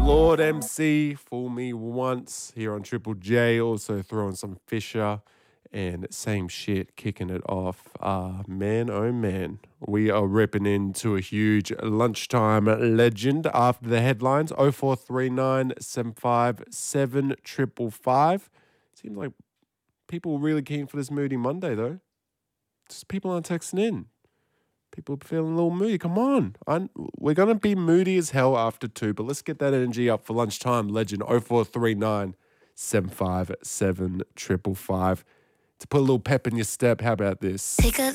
Lord MC, Fool Me Once here on Triple J. Also throwing some Fisher and same shit, kicking it off. Man, oh man, we are ripping into a huge lunchtime legend after the headlines. 0439 757 555. Seems like people are really keen for this Moody Monday, though. Just people aren't texting in. People are feeling a little moody. Come on. We're going to be moody as hell after 2, but let's get that energy up for lunchtime. Legend 0439 757 555. To put a little pep in your step, how about this? Take a